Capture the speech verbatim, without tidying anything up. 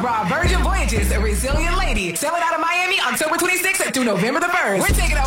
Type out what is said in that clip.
Raw Virgin Voyages, A Resilient Lady, selling out of Miami October twenty-sixth through November the first. We're taking